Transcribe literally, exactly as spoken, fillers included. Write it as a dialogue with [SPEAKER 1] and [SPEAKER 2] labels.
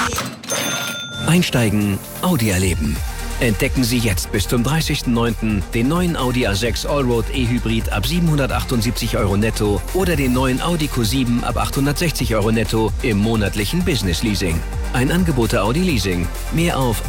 [SPEAKER 1] Einsteigen, Audi erleben. Entdecken Sie jetzt bis zum dreißigsten neunten den neuen Audi A sechs Allroad E-Hybrid ab siebenhundertachtundsiebzig Euro netto oder den neuen Audi Q sieben ab achthundertsechzig Euro netto im monatlichen Business Leasing. Ein Angebot der Audi Leasing. Mehr auf